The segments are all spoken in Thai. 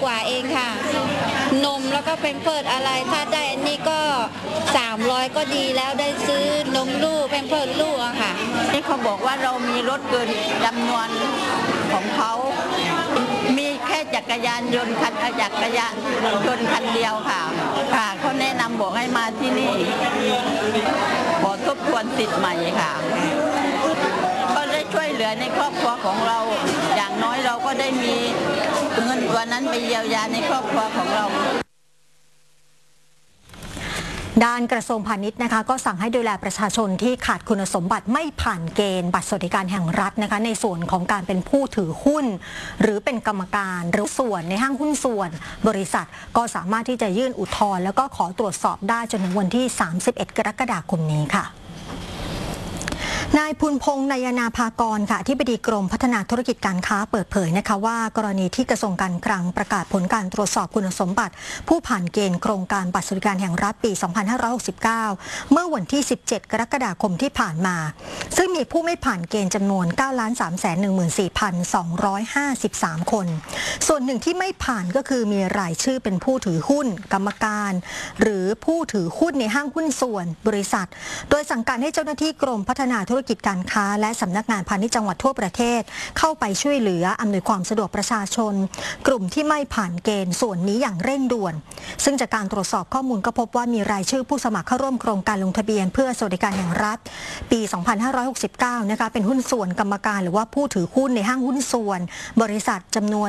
ว่าเองค่ะนมแล้วก็เป็นเพิร์ดอะไรถ้าได้อันนี้ก็300ก็ดีแล้วได้ซื้อนมลูกเป็นเพิร์ดลูกอะค่ะที่เขาบอกว่าเรามีรถเกินจำนวนของเขามีแค่จักรยานยนต์คันเดียวค่ะเขาแนะนำบอกให้มาที่นี่ขอทบทวนสิทธิ์ใหม่ค่ะก็ได้ช่วยเหลือในครอบครัวของเราอย่างน้อยเราก็ได้มีเงินตัวนั้นไปเยียวยาในครอบครัวของเราด้านกระทรวงพาณิชย์นะคะก็สั่งให้ดูแลประชาชนที่ขาดคุณสมบัติไม่ผ่านเกณฑ์บัตรสวัสดิการแห่งรัฐนะคะในส่วนของการเป็นผู้ถือหุ้นหรือเป็นกรรมการหรือส่วนในห้างหุ้นส่วนบริษัทก็สามารถที่จะยื่นอุทธรณ์แล้วก็ขอตรวจสอบได้จนถึงวันที่31กรกฎาคมนี้ค่ะนายพุนพงษ์นายนาภากรค่ะอธิบดีกรมพัฒนาธุรกิจการค้าเปิดเผยนะคะว่ากรณีที่กระทรวงการคลังประกาศผลการตรวจสอบคุณสมบัติผู้ผ่านเกณฑ์โครงการบัตรสวัสดิการแห่งรัฐปี 2569 เมื่อวันที่ 17 กรกฎาคมที่ผ่านมาซึ่งมีผู้ไม่ผ่านเกณฑ์จำนวน 9,314,253 คนส่วนหนึ่งที่ไม่ผ่านก็คือมีรายชื่อเป็นผู้ถือหุ้นกรรมการหรือผู้ถือหุ้นในห้างหุ้นส่วนบริษัทโดยสั่งการให้เจ้าหน้าที่กรมพัฒนาธุรกิจการค้าและสำนักงานพาณิชย์จังหวัดทั่วประเทศเข้าไปช่วยเหลืออำนวยความสะดวกประชาชนกลุ่มที่ไม่ผ่านเกณฑ์ส่วนนี้อย่างเร่งด่วนซึ่งจากการตรวจสอบข้อมูลก็พบว่ามีรายชื่อผู้สมัครเข้าร่วมโครงการลงทะเบียนเพื่อสวัสดิการแห่งรัฐปี 2569 นะคะเป็นหุ้นส่วนกรรมการหรือว่าผู้ถือหุ้นในห้างหุ้นส่วนบริษัทจำนวน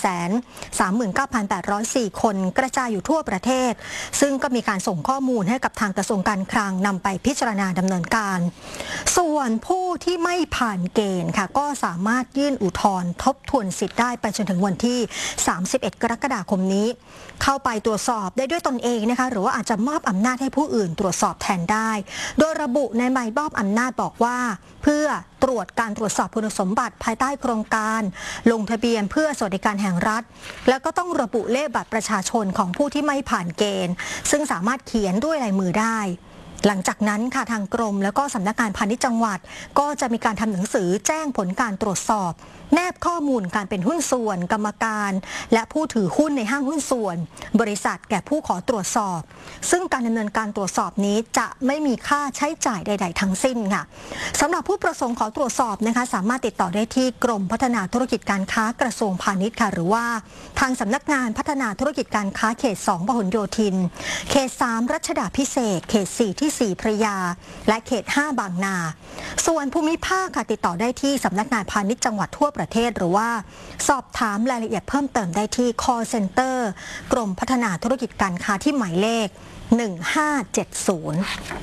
139,804 คนกระจายอยู่ทั่วประเทศซึ่งก็มีการส่งข้อมูลให้กับทางกระทรวงการคลังนำไปพิจารณาดำเนินการส่วนผู้ที่ไม่ผ่านเกณฑ์ค่ะก็สามารถยื่นอุทธรณ์ทบทวนสิทธิ์ได้ไปจนถึงวันที่31กรกฎาคมนี้เข้าไปตรวจสอบได้ด้วยตนเองนะคะหรือว่าอาจจะมอบอำนาจให้ผู้อื่นตรวจสอบแทนได้โดยระบุในใบมอบอำนาจบอกว่าเพื่อตรวจการตรวจสอบคุณสมบัติภายใต้โครงการลงทะเบียนเพื่อสวัสดิการแห่งรัฐแล้วก็ต้องระบุเลขบัตรประชาชนของผู้ที่ไม่ผ่านเกณฑ์ซึ่งสามารถเขียนด้วยลายมือได้หลังจากนั้นค่ะทางกรมแล้วก็สำนักงานพาณิชย์จังหวัดก็จะมีการทำหนังสือแจ้งผลการตรวจสอบแนบข้อมูลการเป็นหุ้นส่วนกรรมการและผู้ถือหุ้นในห้างหุ้นส่วนบริษัทแก่ผู้ขอตรวจสอบซึ่งการดำเนินการตรวจสอบนี้จะไม่มีค่าใช้จ่ายใดๆทั้งสิ้นค่ะสำหรับผู้ประสงค์ขอตรวจสอบนะคะสามารถติดต่อได้ที่กรมพัฒนาธุรกิจการค้ากระทรวงพาณิชย์ค่ะหรือว่าทางสำนักงานพัฒนาธุรกิจการค้าเขต 2 พหลโยธินเขต 3 รัชดาภิเษกเขต 4 ที่ 4 พระยาและเขต 5 บางนาส่วนภูมิภาคค่ะติดต่อได้ที่สำนักงานพาณิชย์จังหวัดทั่วประเทศหรือว่าสอบถามรายละเอียดเพิ่มเติมได้ที่ call center กรมพัฒนาธุรกิจการค้าที่หมายเลข 1570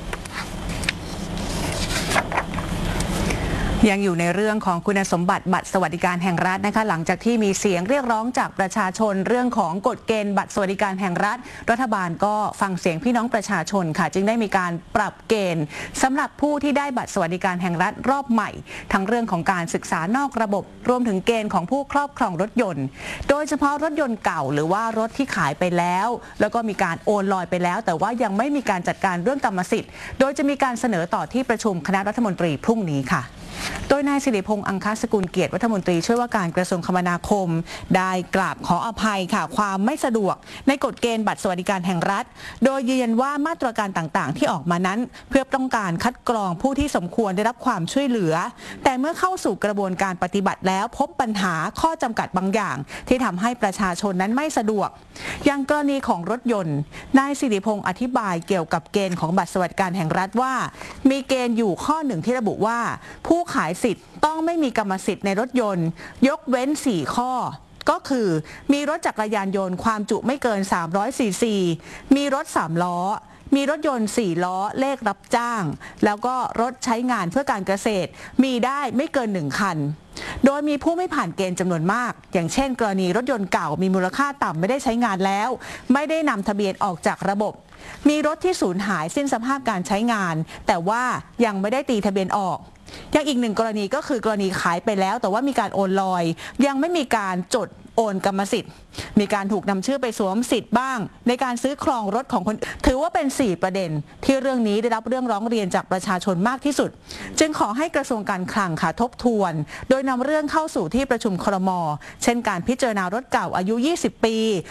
ยังอยู่ในเรื่องของคุณสมบัติบัตรสวัสดิการแห่งรัฐนะคะหลังจากที่มีเสียงเรียกร้องจากประชาชนเรื่องของกฎเกณฑ์บัตรสวัสดิการแห่งรัฐรัฐบาลก็ฟังเสียงพี่น้องประชาชนค่ะจึงได้มีการปรับเกณฑ์สำหรับผู้ที่ได้บัตรสวัสดิการแห่งรัฐรอบใหม่ทั้งเรื่องของการศึกษานอกระบบรวมถึงเกณฑ์ของผู้ครอบครองรถยนต์โดยเฉพาะรถยนต์เก่าหรือว่ารถที่ขายไปแล้วแล้วก็มีการโอนลอยไปแล้วแต่ว่ายังไม่มีการจัดการเรื่องกรรมสิทธิ์โดยจะมีการเสนอต่อที่ประชุมคณะรัฐมนตรีพรุ่งนี้ค่ะโดยนายสิริพงษ์อังคสกุลเกียรติรัฐมนตรีช่วยว่าการกระทรวงคมนาคมได้กราบขออภัยค่ะความไม่สะดวกในกฎเกณฑ์บัตรสวัสดิการแห่งรัฐโดยยืนยันว่ามาตรการต่างๆที่ออกมานั้นเพื่อต้องการคัดกรองผู้ที่สมควรได้รับความช่วยเหลือแต่เมื่อเข้าสู่กระบวนการปฏิบัติแล้วพบปัญหาข้อจำกัดบางอย่างที่ทำให้ประชาชนนั้นไม่สะดวกอย่างกรณีของรถยนต์นายสิริพงษ์อธิบายเกี่ยวกับเกณฑ์ของบัตรสวัสดิการแห่งรัฐว่ามีเกณฑ์อยู่ข้อหนึ่งที่ระบุว่าผู้ขายสิทธิ์ต้องไม่มีกรรมสิทธิ์ในรถยนต์ยกเว้น4ข้อก็คือมีรถจักรยานยนต์ความจุไม่เกิน300ซีซีมีรถ3ล้อมีรถยนต์4ล้อเลขรับจ้างแล้วก็รถใช้งานเพื่อการเกษตรมีได้ไม่เกิน1คันโดยมีผู้ไม่ผ่านเกณฑ์จำนวนมากอย่างเช่นกรณีรถยนต์เก่ามีมูลค่าต่ำไม่ได้ใช้งานแล้วไม่ได้นำทะเบียนออกจากระบบมีรถที่สูญหายสิ้นสภาพการใช้งานแต่ว่ายังไม่ได้ตีทะเบียนออกอย่างอีกหนึ่งกรณีก็คือกรณีขายไปแล้วแต่ว่ามีการโอนลอยยังไม่มีการจดโอนกรรมสิทธิ์มีการถูกนำชื่อไปสวมสิทธิ์บ้างในการซื้อครองรถของคนถือว่าเป็น4ประเด็นที่เรื่องนี้ได้รับเรื่องร้องเรียนจากประชาชนมากที่สุดจึงขอให้กระทรวงการคลังค่ะทบทวนโดยนำเรื่องเข้าสู่ที่ประชุมครม.เช่นการพิจารณารถเก่าอายุ20 ปี